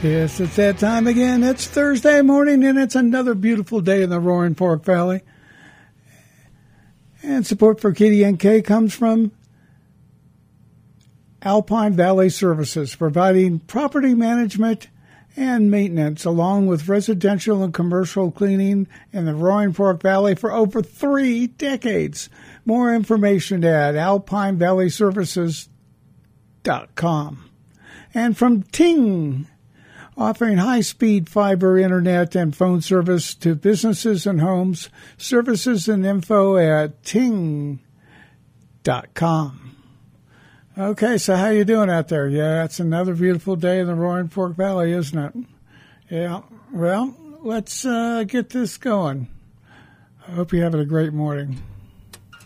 Yes, it's that time again. It's Thursday morning, and it's another beautiful day in the Roaring Fork Valley. And support for KDNK comes from Alpine Valley Services, providing property management and maintenance, along with residential and commercial cleaning in the Roaring Fork Valley for over 3 decades. More information at alpinevalleyservices.com. And from Ting, offering high-speed fiber internet and phone service to businesses and homes. Services and info at ting.com. Okay, so how you doing out there? Yeah, it's another beautiful day in the Roaring Fork Valley, isn't it? Yeah, well, let's get this going. I hope you're having a great morning.